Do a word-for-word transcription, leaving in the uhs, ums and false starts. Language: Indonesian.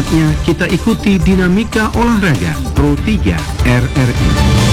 Saatnya kita ikuti dinamika olahraga Pro tiga R R I.